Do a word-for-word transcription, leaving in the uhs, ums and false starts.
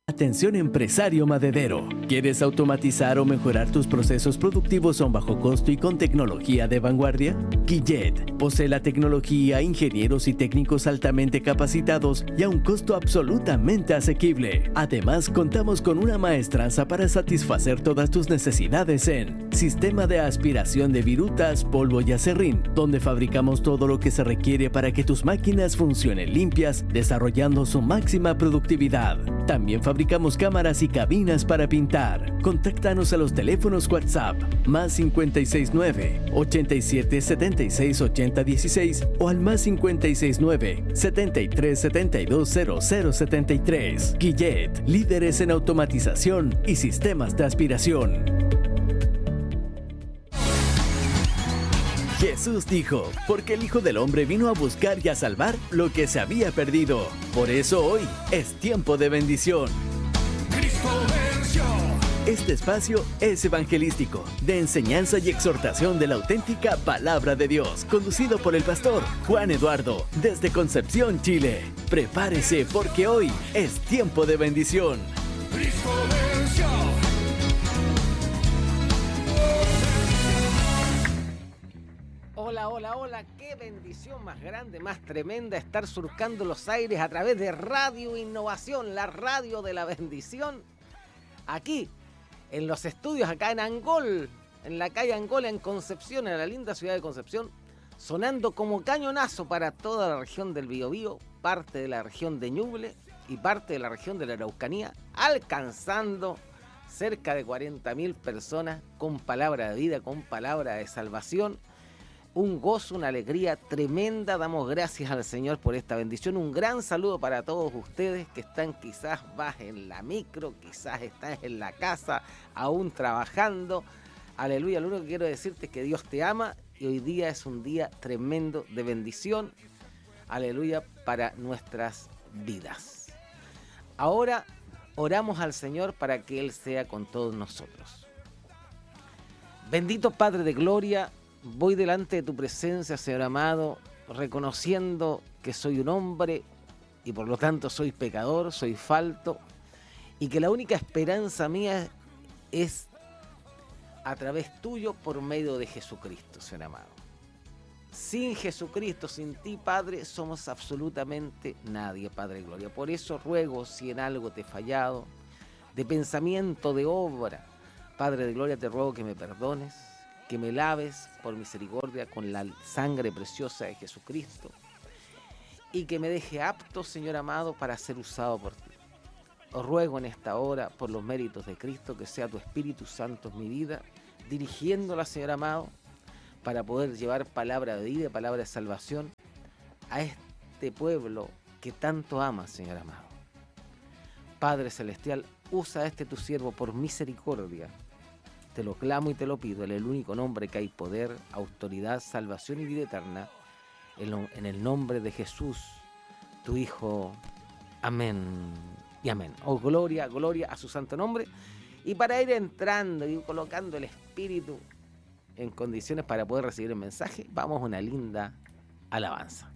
Atención empresario maderero. ¿Quieres automatizar o mejorar tus procesos productivos a un bajo costo y con tecnología de vanguardia? Guillet posee la tecnología, ingenieros y técnicos altamente capacitados y a un costo absolutamente asequible. Además, contamos con una maestranza para satisfacer todas tus necesidades en sistema de aspiración de virutas, polvo y acerrín, donde fabricamos todo lo que se requiere para que tus máquinas funcionen limpias, desarrollando su máxima productividad. También fabricamos cámaras y cabinas para pintar. Contáctanos a los teléfonos WhatsApp más cincuenta y seis nueve, ochenta y siete, setenta y seis, ochenta, dieciséis o al más cincuenta y seis nueve, setenta y tres, setenta y dos, cero cero setenta y tres. Guillet, líderes en automatización y sistemas de aspiración. Jesús dijo, porque el Hijo del Hombre vino a buscar y a salvar lo que se había perdido. Por eso hoy es tiempo de bendición. Cristo venció. Este espacio es evangelístico, de enseñanza y exhortación de la auténtica palabra de Dios, conducido por el pastor Juan Eduardo, desde Concepción, Chile. Prepárese porque hoy es tiempo de bendición. Cristo venció. Hola, hola, hola, qué bendición más grande, más tremenda estar surcando los aires a través de Radio Innovación, la radio de la bendición, aquí en los estudios acá en Angol, en la calle Angola en Concepción, en la linda ciudad de Concepción, sonando como cañonazo para toda la región del Biobío, parte de la región de Ñuble y parte de la región de la Araucanía, alcanzando cerca de cuarenta mil personas con palabra de vida, con palabra de salvación. Un gozo, una alegría tremenda. Damos gracias al Señor por esta bendición. Un gran saludo para todos ustedes que están quizás más en la micro, quizás están en la casa, aún trabajando. Aleluya. Lo único que quiero decirte es que Dios te ama y hoy día es un día tremendo de bendición. Aleluya, para nuestras vidas. Ahora oramos al Señor para que Él sea con todos nosotros. Bendito Padre de Gloria, voy delante de tu presencia, Señor amado, reconociendo que soy un hombre y por lo tanto soy pecador, soy falto, y que la única esperanza mía es a través tuyo por medio de Jesucristo, Señor amado. Sin Jesucristo, sin ti, Padre, somos absolutamente nadie, Padre de Gloria. Por eso ruego, si en algo te he fallado, de pensamiento, de obra, Padre de Gloria, te ruego que me perdones, que me laves por misericordia con la sangre preciosa de Jesucristo y que me deje apto, Señor amado, para ser usado por ti. Os ruego en esta hora, por los méritos de Cristo, que sea tu Espíritu Santo en mi vida, dirigiéndola, Señor amado, para poder llevar palabra de vida, palabra de salvación a este pueblo que tanto ama, Señor amado. Padre Celestial, usa a este tu siervo por misericordia. Te lo clamo y te lo pido en el único nombre que hay poder, autoridad, salvación y vida eterna, en el nombre de Jesús, tu Hijo. Amén y amén. Oh, gloria, gloria a su santo nombre. Y para ir entrando y colocando el espíritu en condiciones para poder recibir el mensaje, vamos a una linda alabanza.